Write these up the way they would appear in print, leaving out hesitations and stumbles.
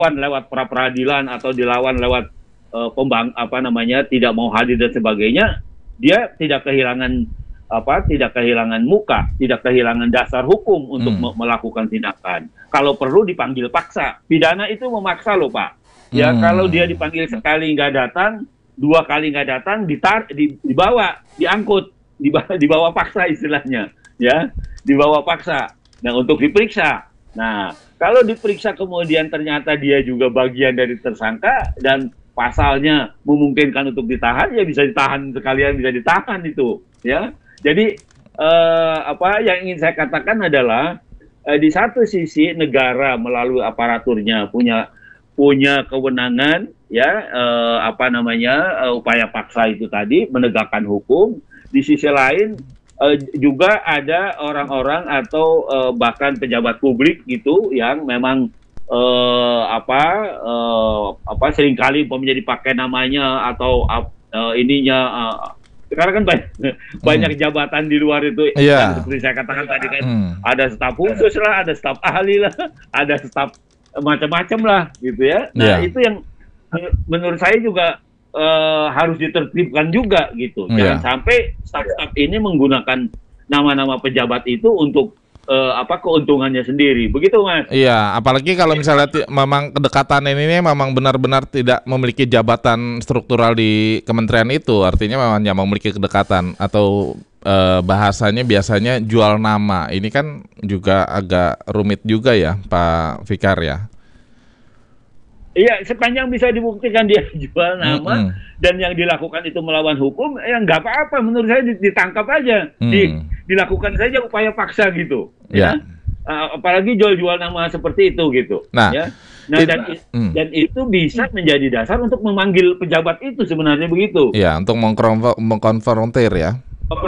lewat pra peradilan atau dilawan lewat tidak mau hadir dan sebagainya, dia tidak kehilangan muka, tidak kehilangan dasar hukum untuk melakukan tindakan. Kalau perlu dipanggil paksa. Pidana itu memaksa loh Pak. Ya kalau dia dipanggil sekali nggak datang, 2 kali nggak datang, dibawa, diangkut, dibawa paksa istilahnya, ya, dibawa paksa. Nah untuk diperiksa. Nah kalau diperiksa kemudian ternyata dia juga bagian dari tersangka dan pasalnya memungkinkan untuk ditahan, ya bisa ditahan sekalian, bisa ditahan itu, ya. Jadi yang ingin saya katakan adalah di satu sisi negara melalui aparaturnya punya kewenangan, ya, upaya paksa itu tadi menegakkan hukum. Di sisi lain juga ada orang-orang atau bahkan pejabat publik gitu yang memang seringkali umpamanya dipakai namanya atau sekarang kan banyak jabatan di luar itu, yang seperti saya katakan tadi kan, ada staf khusus lah, ada staf ahli lah, ada staf macam-macam lah gitu ya. Nah itu yang menurut saya juga harus ditertibkan juga gitu. Jangan sampai staf-staf ini menggunakan nama-nama pejabat itu untuk keuntungannya sendiri, begitu Mas? Iya, apalagi kalau misalnya memang kedekatan ini memang benar-benar tidak memiliki jabatan struktural di kementerian itu, artinya memang hanya memiliki kedekatan atau bahasanya biasanya jual nama. Ini kan juga agak rumit juga ya, Pak Fikar ya. Iya, sepanjang bisa dibuktikan dia jual nama dan yang dilakukan itu melawan hukum, ya nggak apa-apa. Menurut saya ditangkap aja, dilakukan saja upaya paksa gitu. Ya. Apalagi jual-jual nama seperti itu gitu. Nah, ya. Dan itu bisa menjadi dasar untuk memanggil pejabat itu sebenarnya begitu. Ya, untuk mengkonfrontir ya.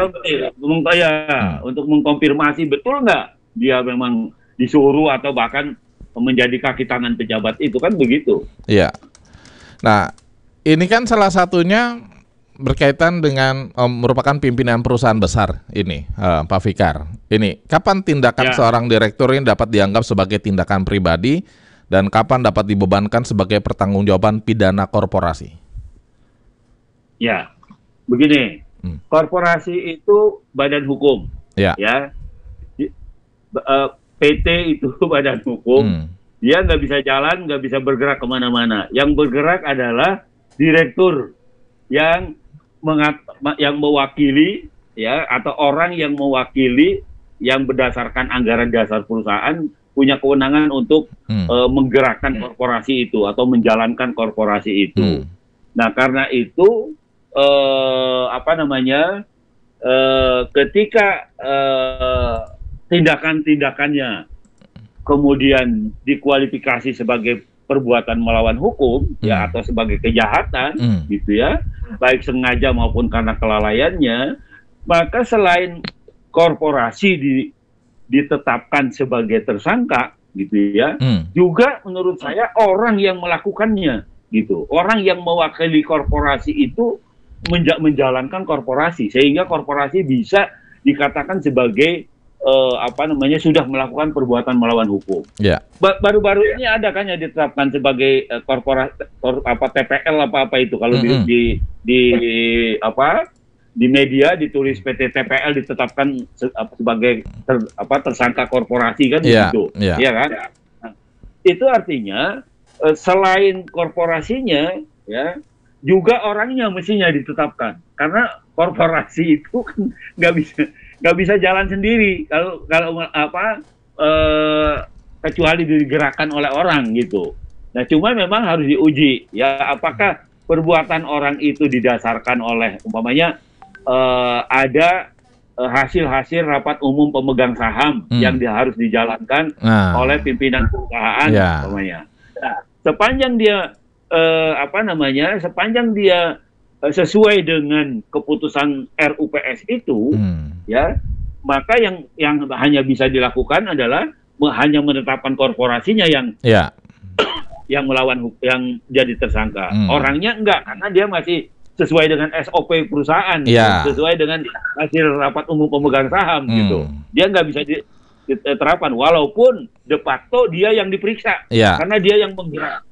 Untuk mengkonfirmasi betul nggak dia memang disuruh atau bahkan menjadi kaki tangan pejabat itu, kan begitu. Iya. Nah, ini kan salah satunya berkaitan dengan merupakan pimpinan perusahaan besar ini, Pak Fikar. Ini kapan tindakan seorang direktur ini dapat dianggap sebagai tindakan pribadi dan kapan dapat dibebankan sebagai pertanggungjawaban pidana korporasi? Ya, begini. Korporasi itu badan hukum. Ya. PT itu badan hukum, dia nggak bisa jalan, nggak bisa bergerak kemana-mana. Yang bergerak adalah direktur yang mewakili, ya, atau orang yang mewakili yang berdasarkan anggaran dasar perusahaan punya kewenangan untuk menggerakkan korporasi itu atau menjalankan korporasi itu. Nah karena itu ketika tindakan-tindakannya kemudian dikualifikasi sebagai perbuatan melawan hukum, ya, atau sebagai kejahatan, gitu ya, baik sengaja maupun karena kelalaiannya, maka selain korporasi ditetapkan sebagai tersangka, gitu ya, juga menurut saya orang yang melakukannya, gitu, orang yang mewakili korporasi itu menjalankan korporasi, sehingga korporasi bisa dikatakan sebagai sudah melakukan perbuatan melawan hukum. Yeah. Baru-baru ini ada kan yang ditetapkan sebagai TPL apa itu kalau di media ditulis PT TPL ditetapkan sebagai tersangka korporasi kan begitu. Iya kan? Nah, itu artinya selain korporasinya, ya, juga orangnya mestinya ditetapkan, karena korporasi itu kan nggak bisa jalan sendiri kalau kecuali digerakkan oleh orang gitu. Nah cuma memang harus diuji, ya, apakah perbuatan orang itu didasarkan oleh umpamanya ada hasil-hasil rapat umum pemegang saham yang harus dijalankan oleh pimpinan perusahaan umpamanya. Nah, sepanjang dia sesuai dengan keputusan RUPS itu, ya, maka yang hanya bisa dilakukan adalah hanya menetapkan korporasinya yang melawan, yang jadi tersangka. Orangnya enggak, karena dia masih sesuai dengan SOP perusahaan, sesuai dengan hasil rapat umum pemegang saham gitu. Dia nggak bisa terapan, walaupun de facto dia yang diperiksa, Iya. karena dia yang menggerak.